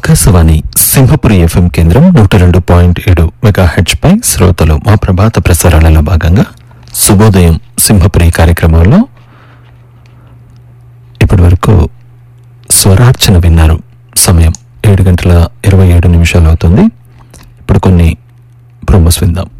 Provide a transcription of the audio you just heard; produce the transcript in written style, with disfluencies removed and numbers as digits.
Akashvani Simhapuri FM కేంద్రం 102.7 megahertz పై శ్రోతలు మా ప్రభాత ప్రసారాలలో భాగంగా శుభోదయం సింహపురి కార్యక్రమంలో ఇప్పటి వరకు స్వరార్చన విన్నారు. సమయం 7:27 అవుతుంది. ఇప్పుడు కొన్ని ప్రోమోస్ విందాం.